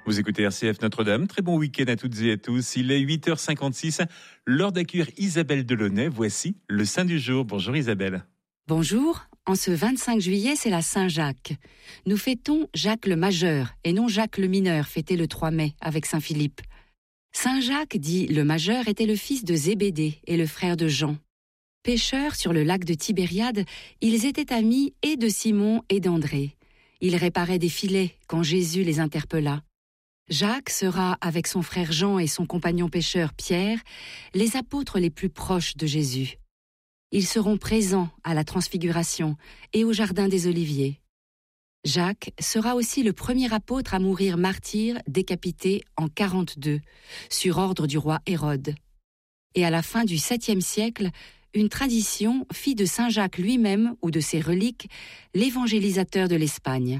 Vous écoutez RCF Notre-Dame. Très bon week-end à toutes et à tous. Il est 8h56. L'heure d'accueillir Isabelle Delaunay. Voici le Saint du jour. Bonjour Isabelle. Bonjour. En ce 25 juillet, c'est la Saint-Jacques. Nous fêtons Jacques le Majeur et non Jacques le Mineur, fêté le 3 mai avec Saint-Philippe. Saint-Jacques, dit le Majeur, était le fils de Zébédée et le frère de Jean. Pêcheurs sur le lac de Tibériade, ils étaient amis et de Simon et d'André. Ils réparaient des filets quand Jésus les interpella. Jacques sera, avec son frère Jean et son compagnon pêcheur Pierre, les apôtres les plus proches de Jésus. Ils seront présents à la Transfiguration et au Jardin des Oliviers. Jacques sera aussi le premier apôtre à mourir martyr décapité en 42, sur ordre du roi Hérode. Et à la fin du 7e siècle, une tradition fit de Saint Jacques lui-même ou de ses reliques l'évangélisateur de l'Espagne.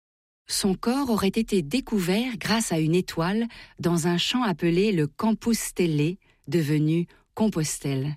Son corps aurait été découvert grâce à une étoile dans un champ appelé le Campus Stellae, devenu Compostelle.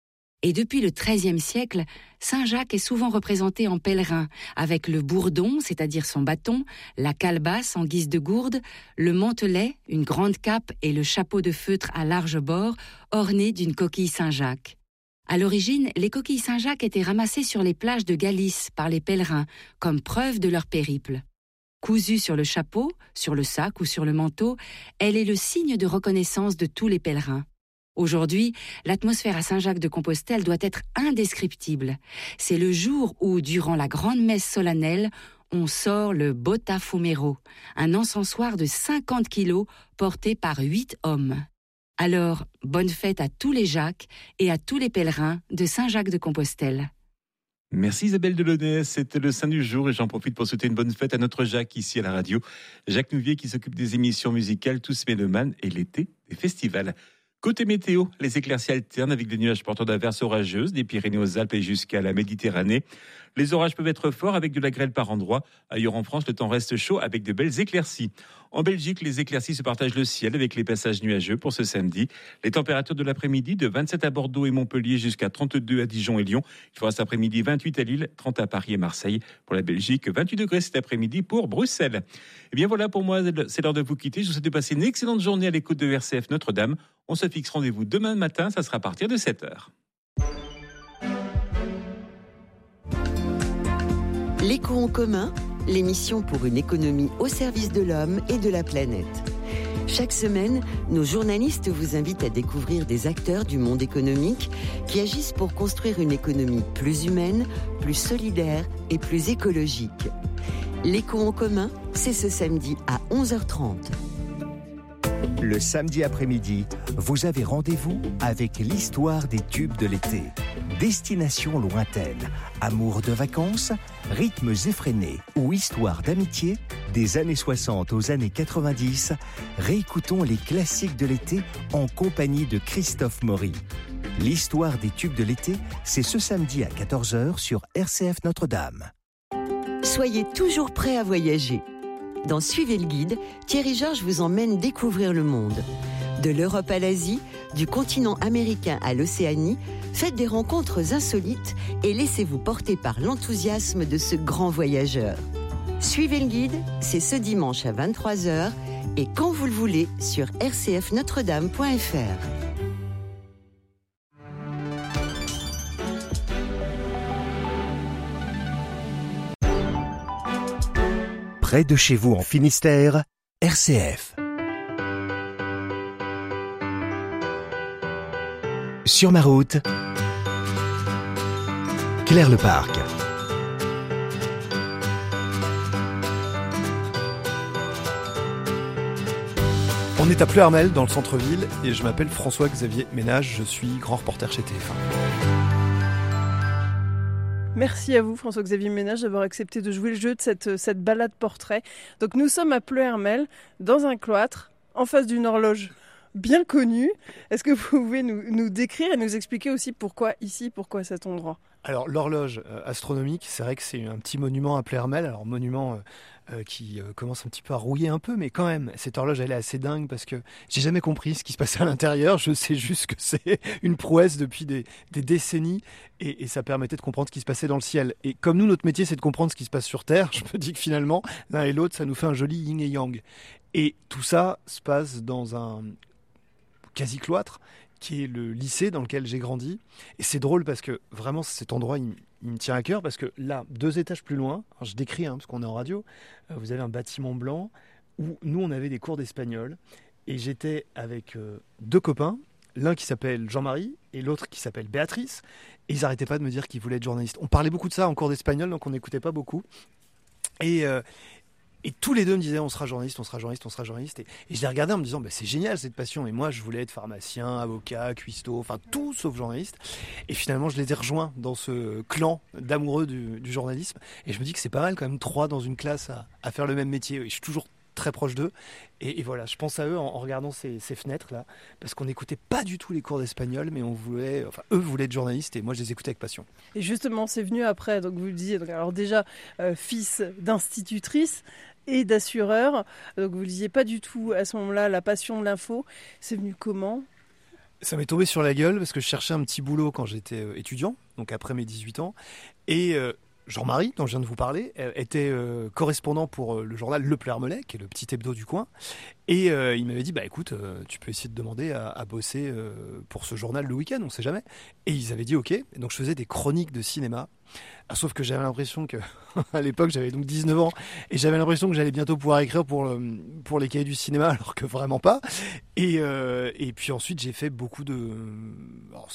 Et depuis le XIIIe siècle, Saint Jacques est souvent représenté en pèlerin, avec le bourdon, c'est-à-dire son bâton, la calebasse en guise de gourde, le mantelet, une grande cape et le chapeau de feutre à large bord, orné d'une coquille Saint-Jacques. À l'origine, les coquilles Saint-Jacques étaient ramassées sur les plages de Galice par les pèlerins, comme preuve de leur périple. Cousue sur le chapeau, sur le sac ou sur le manteau, elle est le signe de reconnaissance de tous les pèlerins. Aujourd'hui, l'atmosphère à Saint-Jacques-de-Compostelle doit être indescriptible. C'est le jour où, durant la grande messe solennelle, on sort le Botafumero, un encensoir de 50 kilos porté par 8 hommes. Alors, bonne fête à tous les Jacques et à tous les pèlerins de Saint-Jacques-de-Compostelle. Merci Isabelle Delaunay, c'était le Saint du jour et j'en profite pour souhaiter une bonne fête à notre Jacques ici à la radio. Jacques Nouvier qui s'occupe des émissions musicales Tous Mélomanes et l'été des festivals. Côté météo, les éclaircies alternent avec des nuages porteurs d'averses orageuses des Pyrénées aux Alpes et jusqu'à la Méditerranée. Les orages peuvent être forts avec de la grêle par endroits. Ailleurs en France, le temps reste chaud avec de belles éclaircies. En Belgique, les éclaircies se partagent le ciel avec les passages nuageux pour ce samedi. Les températures de l'après-midi de 27 à Bordeaux et Montpellier jusqu'à 32 à Dijon et Lyon. Il fera cet après-midi 28 à Lille, 30 à Paris et Marseille. Pour la Belgique, 28 degrés cet après-midi pour Bruxelles. Et bien voilà, pour moi, c'est l'heure de vous quitter. Je vous souhaite de passer une excellente journée à l'écoute de RCF Notre-Dame. On se fixe rendez-vous demain matin, ça sera à partir de 7h. L'écho en commun, l'émission pour une économie au service de l'homme et de la planète. Chaque semaine, nos journalistes vous invitent à découvrir des acteurs du monde économique qui agissent pour construire une économie plus humaine, plus solidaire et plus écologique. L'écho en commun, c'est ce samedi à 11h30. Le samedi après-midi, vous avez rendez-vous avec l'histoire des tubes de l'été. Destination lointaine, amour de vacances, rythmes effrénés ou histoire d'amitié, des années 60 aux années 90, réécoutons les classiques de l'été en compagnie de Christophe Maury. L'histoire des tubes de l'été, c'est ce samedi à 14h sur RCF Notre-Dame. Soyez toujours prêts à voyager. Dans Suivez le guide, Thierry Georges vous emmène découvrir le monde. De l'Europe à l'Asie, du continent américain à l'Océanie, faites des rencontres insolites et laissez-vous porter par l'enthousiasme de ce grand voyageur. Suivez le guide, c'est ce dimanche à 23h et quand vous le voulez sur rcfnotredame.fr. Près de chez vous en Finistère, RCF. Sur ma route, Claire-le-Parc. On est à Pleuhermel, dans le centre-ville, et je m'appelle François-Xavier Ménage, je suis grand reporter chez TF1. Merci à vous François-Xavier Ménage d'avoir accepté de jouer le jeu de cette balade portrait. Donc nous sommes à Pleuhermel, dans un cloître, en face d'une horloge bien connue. Est-ce que vous pouvez nous décrire et nous expliquer aussi pourquoi ici, pourquoi cet endroit ? Alors l'horloge astronomique, c'est vrai que c'est un petit monument à Pleuhermel, alors monument qui commence un petit peu à rouiller un peu, mais quand même, cette horloge, elle est assez dingue parce que j'ai jamais compris ce qui se passait à l'intérieur. Je sais juste que c'est une prouesse depuis des décennies et ça permettait de comprendre ce qui se passait dans le ciel. Et comme nous, notre métier, c'est de comprendre ce qui se passe sur Terre, je me dis que finalement, l'un et l'autre, ça nous fait un joli yin et yang. Et tout ça se passe dans un quasi-cloître qui est le lycée dans lequel j'ai grandi. Et c'est drôle parce que vraiment cet endroit, il me tient à cœur parce que là, 2 étages plus loin, alors je décris parce qu'on est en radio, vous avez un bâtiment blanc où nous, on avait des cours d'espagnol et j'étais avec 2 copains, l'un qui s'appelle Jean-Marie et l'autre qui s'appelle Béatrice, et ils n'arrêtaient pas de me dire qu'ils voulaient être journalistes. On parlait beaucoup de ça en cours d'espagnol, donc on n'écoutait pas beaucoup. Et tous les deux me disaient on sera journaliste, on sera journaliste, on sera journaliste. Et je les regardais en me disant c'est génial cette passion. Et moi je voulais être pharmacien, avocat, cuistot, enfin tout sauf journaliste. Et finalement je les ai rejoints dans ce clan d'amoureux du journalisme. Et je me dis que c'est pas mal quand même 3 dans une classe à faire le même métier. Et je suis toujours très proche d'eux. Et voilà, je pense à eux en regardant ces fenêtres là, parce qu'on n'écoutait pas du tout les cours d'espagnol, mais eux voulaient être journalistes et moi je les écoutais avec passion. Et justement, c'est venu après, donc vous le disiez, donc, alors déjà fils d'institutrice et d'assureur, donc vous ne disiez pas du tout à ce moment-là la passion de l'info, c'est venu comment ? Ça m'est tombé sur la gueule parce que je cherchais un petit boulot quand j'étais étudiant, donc après mes 18 ans, et Jean-Marie, dont je viens de vous parler, était correspondant pour le journal Le Pleuhermelais, qui est le petit hebdo du coin. Et il m'avait dit, écoute, tu peux essayer de demander à bosser pour ce journal le week-end, on ne sait jamais. Et ils avaient dit OK. Et donc je faisais des chroniques de cinéma. Sauf que j'avais l'impression que, à l'époque, j'avais donc 19 ans, et j'avais l'impression que j'allais bientôt pouvoir écrire pour les cahiers du cinéma, alors que vraiment pas. Et puis ensuite, j'ai fait beaucoup de... Alors,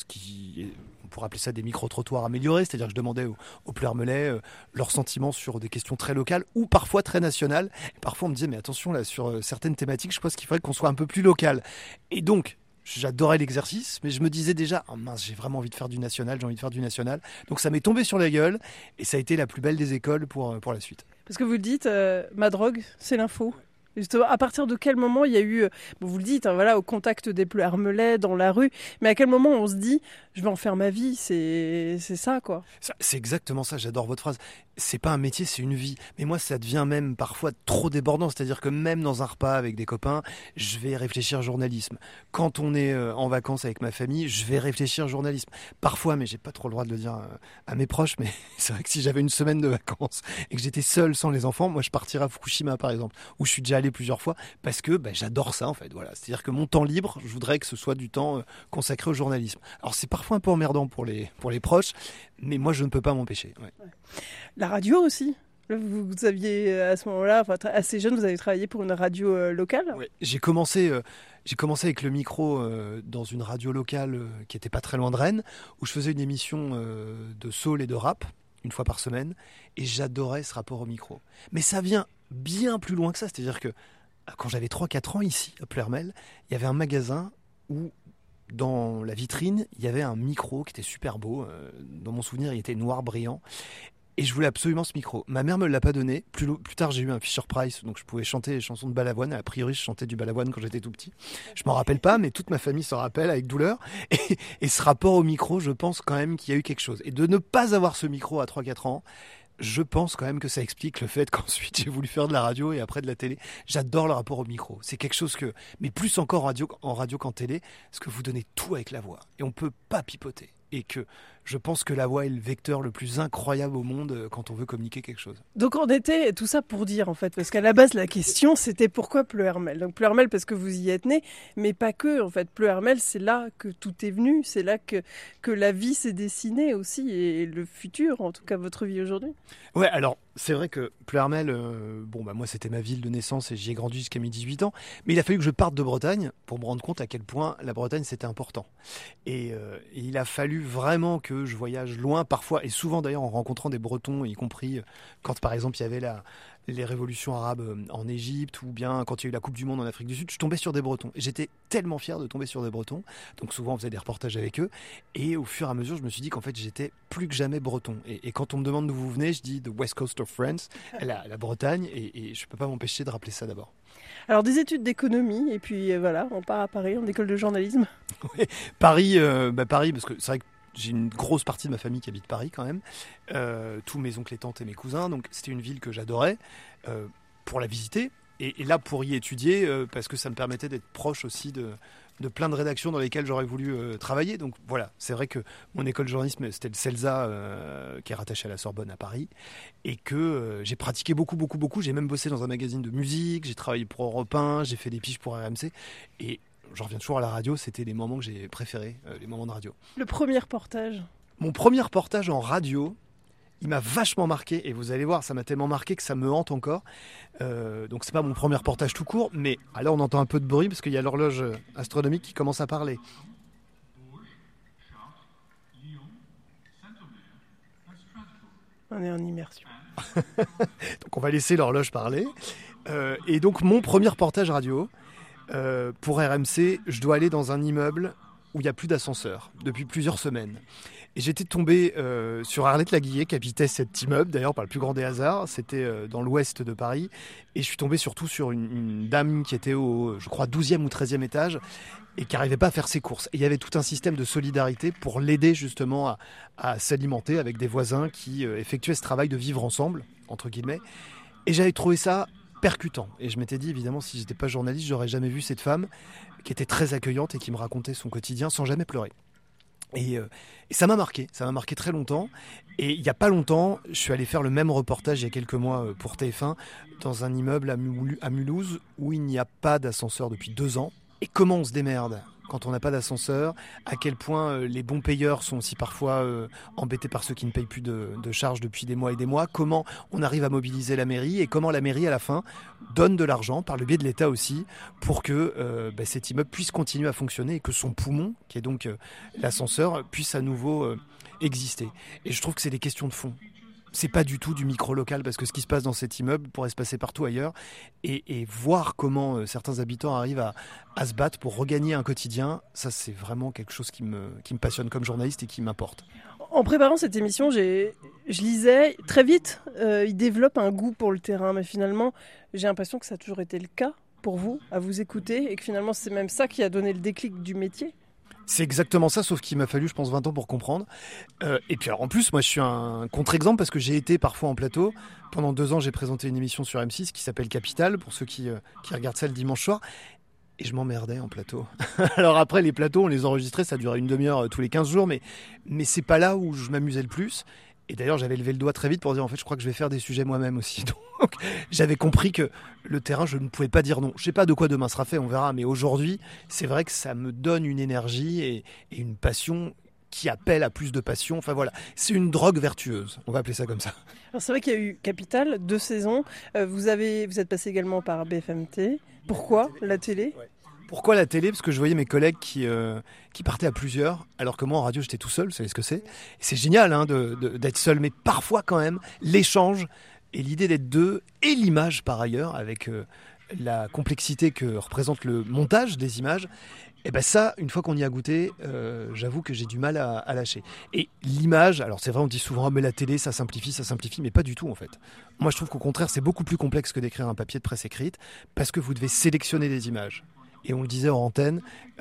on pourrait appeler ça des micro-trottoirs améliorés, c'est-à-dire que je demandais aux Pleuhermelais leurs sentiments sur des questions très locales, ou parfois très nationales. Et parfois, on me disait, mais attention, là, sur certaines thématiques, je pense qu'il faudrait qu'on soit un peu plus local. Et donc... J'adorais l'exercice, mais je me disais déjà, mince, j'ai vraiment envie de faire du national, j'ai envie de faire du national. Donc ça m'est tombé sur la gueule et ça a été la plus belle des écoles pour la suite. Parce que vous le dites, ma drogue, c'est l'info. Justement, à partir de quel moment il y a eu, vous le dites, voilà, au contact des Pleuhermelais, dans la rue, mais à quel moment on se dit, je vais en faire ma vie, c'est ça quoi. C'est exactement ça, j'adore votre phrase. C'est pas un métier, c'est une vie. Mais moi, ça devient même parfois trop débordant. C'est-à-dire que même dans un repas avec des copains, je vais réfléchir journalisme. Quand on est en vacances avec ma famille, je vais réfléchir journalisme. Parfois, mais j'ai pas trop le droit de le dire à mes proches, mais c'est vrai que si j'avais une semaine de vacances et que j'étais seul sans les enfants, moi je partirais à Fukushima par exemple, où je suis déjà allé plusieurs fois, parce que j'adore ça en fait. Voilà. C'est-à-dire que mon temps libre, je voudrais que ce soit du temps consacré au journalisme. Alors c'est parfois un peu emmerdant pour les proches, mais moi je ne peux pas m'empêcher. Ouais. La radio aussi. Vous aviez à ce moment-là, assez jeune, vous avez travaillé pour une radio locale. Ouais, j'ai commencé avec le micro dans une radio locale qui était pas très loin de Rennes, où je faisais une émission de soul et de rap une fois par semaine, et j'adorais ce rapport au micro. Mais ça vient bien plus loin que ça, c'est-à-dire que quand j'avais 3-4 ans ici à Pleuhermel, il y avait un magasin où dans la vitrine, il y avait un micro qui était super beau. Dans mon souvenir, il était noir brillant. Et je voulais absolument ce micro. Ma mère me l'a pas donné. Plus tard, j'ai eu un Fisher-Price, donc je pouvais chanter les chansons de Balavoine. A priori, je chantais du Balavoine quand j'étais tout petit. Je m'en rappelle pas, mais toute ma famille s'en rappelle avec douleur. Et ce rapport au micro, je pense quand même qu'il y a eu quelque chose. Et de ne pas avoir ce micro à 3-4 ans, je pense quand même que ça explique le fait qu'ensuite j'ai voulu faire de la radio et après de la télé. J'adore le rapport au micro. C'est quelque chose mais plus encore en radio qu'en télé, parce que vous donnez tout avec la voix. Et on peut pas pipoter. Et que je pense que la voix est le vecteur le plus incroyable au monde quand on veut communiquer quelque chose. Donc on était, tout ça pour dire en fait, parce qu'à la base la question c'était pourquoi Pleuhermel. Donc Pleuhermel parce que vous y êtes né, mais pas que en fait. Pleuhermel c'est là que tout est venu, c'est là que la vie s'est dessinée aussi, et le futur, en tout cas votre vie aujourd'hui. Ouais, alors c'est vrai que Pleuhermel, moi c'était ma ville de naissance et j'y ai grandi jusqu'à mes 18 ans, mais il a fallu que je parte de Bretagne pour me rendre compte à quel point la Bretagne c'était important. Et il a fallu vraiment que je voyage loin, parfois, et souvent d'ailleurs en rencontrant des Bretons, y compris quand par exemple il y avait les révolutions arabes en Égypte, ou bien quand il y a eu la Coupe du Monde en Afrique du Sud, je tombais sur des Bretons. Et j'étais tellement fier de tomber sur des Bretons, donc souvent on faisait des reportages avec eux, et au fur et à mesure je me suis dit qu'en fait j'étais plus que jamais breton. Et quand on me demande d'où vous venez, je dis the West Coast of France, la Bretagne, et je peux pas m'empêcher de rappeler ça d'abord. Alors des études d'économie, et puis voilà, on part à Paris, en école de journalisme. Ouais, Paris, parce que c'est vrai que j'ai une grosse partie de ma famille qui habite Paris quand même, tous mes oncles et tantes et mes cousins, donc c'était une ville que j'adorais. pour la visiter et là pour y étudier parce que ça me permettait d'être proche aussi de plein de rédactions dans lesquelles j'aurais voulu travailler. Donc voilà, c'est vrai que mon école de journalisme, c'était le CELSA qui est rattaché à la Sorbonne à Paris et que j'ai pratiqué beaucoup. J'ai même bossé dans un magazine de musique, j'ai travaillé pour Europe 1, j'ai fait des piges pour RMC et j'en reviens toujours à la radio, c'était les moments que j'ai préférés, les moments de radio. Le premier reportage. Mon premier reportage en radio, il m'a vachement marqué et vous allez voir, ça m'a tellement marqué que ça me hante encore. Donc c'est pas mon premier reportage tout court, mais là on entend un peu de bruit parce qu'il y a l'horloge astronomique qui commence à parler. On est en immersion. Donc on va laisser l'horloge parler. Et donc mon premier reportage radio pour RMC, je dois aller dans un immeuble où il n'y a plus d'ascenseur depuis plusieurs semaines. Et j'étais tombé sur Arlette-Laguillet qui habitait cet immeuble, d'ailleurs par le plus grand des hasards, c'était dans l'ouest de Paris. Et je suis tombé surtout sur une dame qui était au, je crois, 12e ou 13e étage et qui n'arrivait pas à faire ses courses. Et il y avait tout un système de solidarité pour l'aider justement à s'alimenter avec des voisins qui effectuaient ce travail de vivre ensemble, entre guillemets. Et j'avais trouvé ça percutant. Et je m'étais dit, évidemment, si j'étais pas journaliste, j'aurais jamais vu cette femme qui était très accueillante et qui me racontait son quotidien sans jamais pleurer. Et ça m'a marqué très longtemps. Et il n'y a pas longtemps, je suis allé faire le même reportage il y a quelques mois pour TF1 dans un immeuble à Mulhouse où il n'y a pas d'ascenseur depuis 2 ans. Et comment on se démerde quand on n'a pas d'ascenseur, à quel point les bons payeurs sont aussi parfois embêtés par ceux qui ne payent plus de charges depuis des mois et des mois, comment on arrive à mobiliser la mairie et comment la mairie à la fin donne de l'argent, par le biais de l'État aussi, pour que cet immeuble puisse continuer à fonctionner et que son poumon, qui est donc l'ascenseur, puisse à nouveau exister. Et je trouve que c'est des questions de fond. C'est pas du tout du micro-local parce que ce qui se passe dans cet immeuble pourrait se passer partout ailleurs et voir comment certains habitants arrivent à se battre pour regagner un quotidien, ça c'est vraiment quelque chose qui me passionne comme journaliste et qui m'importe. En préparant cette émission, je lisais très vite, il développe un goût pour le terrain, mais finalement j'ai l'impression que ça a toujours été le cas pour vous, à vous écouter et que finalement c'est même ça qui a donné le déclic du métier. C'est exactement ça, sauf qu'il m'a fallu, je pense, 20 ans pour comprendre. Et puis alors, en plus, moi, je suis un contre-exemple parce que j'ai été parfois en plateau. Pendant 2 ans, j'ai présenté une émission sur M6 qui s'appelle Capital, pour ceux qui regardent ça le dimanche soir. Et je m'emmerdais en plateau. Alors après, les plateaux, on les enregistrait, ça durait une demi-heure tous les 15 jours, mais c'est pas là où je m'amusais le plus. Et d'ailleurs, j'avais levé le doigt très vite pour dire, en fait, je crois que je vais faire des sujets moi-même aussi. Donc, j'avais compris que le terrain, je ne pouvais pas dire non. Je sais pas de quoi demain sera fait, on verra. Mais aujourd'hui, c'est vrai que ça me donne une énergie et une passion qui appelle à plus de passion. Enfin voilà, c'est une drogue vertueuse. On va appeler ça comme ça. Alors c'est vrai qu'il y a eu Capital, 2 saisons. Vous êtes passé également par BFM-T. Pourquoi la télé ? Pourquoi la télé ? Parce que je voyais mes collègues qui partaient à plusieurs, alors que moi en radio j'étais tout seul, vous savez ce que c'est. Et c'est génial d'être seul, mais parfois quand même, l'échange et l'idée d'être deux, et l'image par ailleurs, avec la complexité que représente le montage des images, et ben ça, une fois qu'on y a goûté, j'avoue que j'ai du mal à lâcher. Et l'image, alors c'est vrai, on dit souvent, mais la télé, ça simplifie, mais pas du tout en fait. Moi je trouve qu'au contraire, c'est beaucoup plus complexe que d'écrire un papier de presse écrite, parce que vous devez sélectionner des images. Et on le disait en antenne,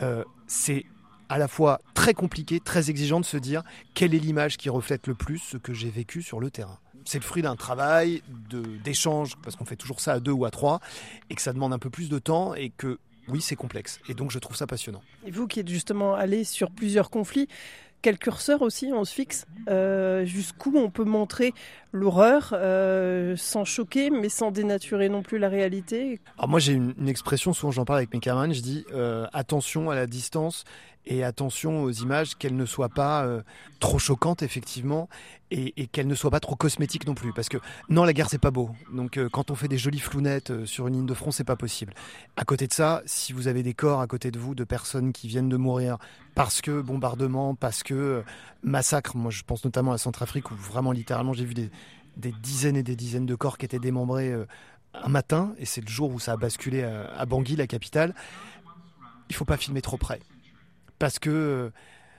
c'est à la fois très compliqué, très exigeant de se dire quelle est l'image qui reflète le plus ce que j'ai vécu sur le terrain. C'est le fruit d'un travail, d'échange, parce qu'on fait toujours ça à 2 ou à 3, et que ça demande un peu plus de temps, et que oui, c'est complexe. Et donc je trouve ça passionnant. Et vous qui êtes justement allé sur plusieurs conflits, quel curseur aussi on se fixe jusqu'où on peut montrer l'horreur sans choquer mais sans dénaturer non plus la réalité? Alors moi j'ai une expression, souvent j'en parle avec mes camarades, je dis attention à la distance et attention aux images, qu'elles ne soient pas trop choquantes effectivement et qu'elles ne soient pas trop cosmétiques non plus, parce que non, la guerre c'est pas beau, donc quand on fait des jolies flounettes sur une ligne de front, c'est pas possible. À côté de ça, si vous avez des corps à côté de vous de personnes qui viennent de mourir parce que bombardement, parce que massacre, moi je pense notamment à Centrafrique où vraiment littéralement j'ai vu des dizaines et des dizaines de corps qui étaient démembrés un matin, et c'est le jour où ça a basculé à Bangui, la capitale. Il faut pas filmer trop près, parce que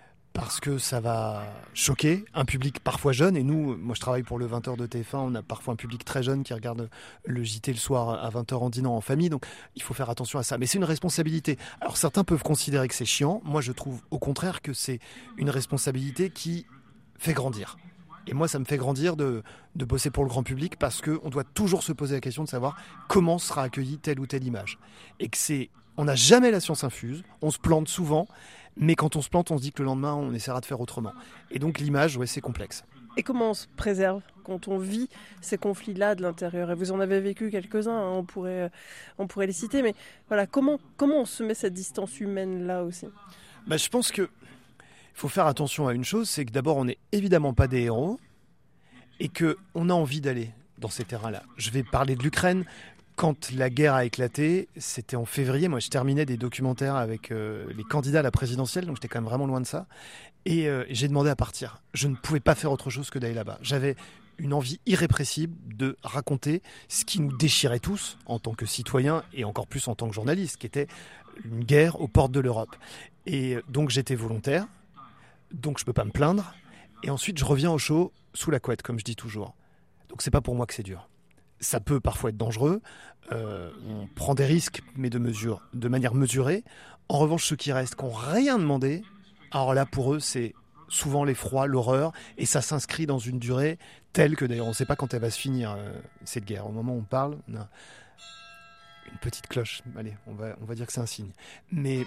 ça va choquer un public parfois jeune, et nous, moi je travaille pour le 20h de TF1, on a parfois un public très jeune qui regarde le JT le soir à 20h en dînant en famille, donc il faut faire attention à ça. Mais c'est une responsabilité. Alors certains peuvent considérer que c'est chiant, moi je trouve au contraire que c'est une responsabilité qui fait grandir. Et moi, ça me fait grandir de bosser pour le grand public parce qu'on doit toujours se poser la question de savoir comment sera accueillie telle ou telle image. Et on n'a jamais la science infuse, on se plante souvent, mais quand on se plante, on se dit que le lendemain, on essaiera de faire autrement. Et donc l'image, c'est complexe. Et comment on se préserve quand on vit ces conflits-là de l'intérieur? Et vous en avez vécu quelques-uns, hein, on pourrait les citer, mais voilà, comment on se met cette distance humaine-là aussi? Je pense que il faut faire attention à une chose, c'est que d'abord, on n'est évidemment pas des héros et qu'on a envie d'aller dans ces terrains-là. Je vais parler de l'Ukraine. Quand la guerre a éclaté, c'était en février. Moi, je terminais des documentaires avec les candidats à la présidentielle, donc j'étais quand même vraiment loin de ça. Et j'ai demandé à partir. Je ne pouvais pas faire autre chose que d'aller là-bas. J'avais une envie irrépressible de raconter ce qui nous déchirait tous en tant que citoyens et encore plus en tant que journalistes, qui était une guerre aux portes de l'Europe. Et donc j'étais volontaire. Donc je peux pas me plaindre. Et ensuite, je reviens au show sous la couette, comme je dis toujours. Donc c'est pas pour moi que c'est dur. Ça peut parfois être dangereux. On prend des risques, mais de manière mesurée. En revanche, ceux qui restent, qui n'ont rien demandé, alors là, pour eux, c'est souvent l'effroi, l'horreur. Et ça s'inscrit dans une durée telle que, d'ailleurs, on ne sait pas quand elle va se finir, cette guerre. Au moment où on parle, on a une petite cloche. Allez, on va dire que c'est un signe. Mais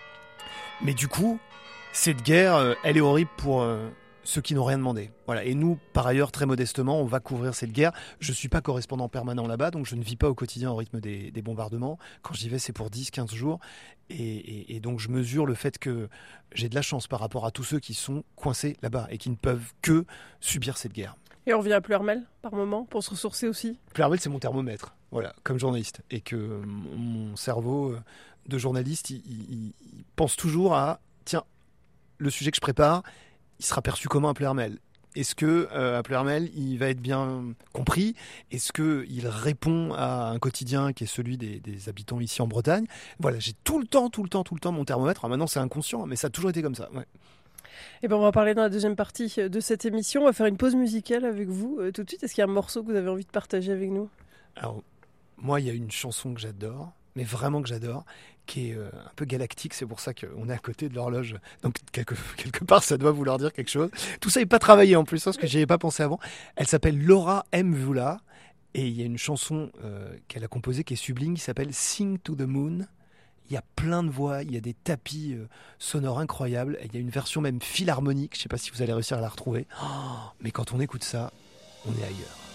du coup... Cette guerre, elle est horrible pour ceux qui n'ont rien demandé. Voilà. Et nous, par ailleurs, très modestement, on va couvrir cette guerre. Je ne suis pas correspondant permanent là-bas, donc je ne vis pas au quotidien au rythme des bombardements. Quand j'y vais, c'est pour 10-15 jours. Et donc, je mesure le fait que j'ai de la chance par rapport à tous ceux qui sont coincés là-bas et qui ne peuvent que subir cette guerre. Et on revient à Pleurmel, par moment, pour se ressourcer aussi? Pleurmel, c'est mon thermomètre, voilà, comme journaliste. Et que mon cerveau de journaliste, il pense toujours à... Tiens, le sujet que je prépare, il sera perçu comment à Pleurmel? Est-ce que à Pleurmel, il va être bien compris? Est-ce qu'il répond à un quotidien qui est celui des habitants ici en Bretagne? Voilà, j'ai tout le temps mon thermomètre. Alors maintenant, c'est inconscient, mais ça a toujours été comme ça. Ouais. Et ben on va parler dans la deuxième partie de cette émission. On va faire une pause musicale avec vous tout de suite. Est-ce qu'il y a un morceau que vous avez envie de partager avec nous? Alors, moi, il y a une chanson que j'adore, mais vraiment que j'adore, qui est un peu galactique, c'est pour ça qu'on est à côté de l'horloge. Donc quelque part, ça doit vouloir dire quelque chose. Tout ça n'est pas travaillé en plus, parce que j'y avais pas pensé avant. Elle s'appelle Laura Mvula, et il y a une chanson qu'elle a composée qui est sublime, qui s'appelle Sing to the Moon. Il y a plein de voix, il y a des tapis sonores incroyables, il y a une version même philharmonique, je ne sais pas si vous allez réussir à la retrouver. Oh, mais quand on écoute ça, on est ailleurs.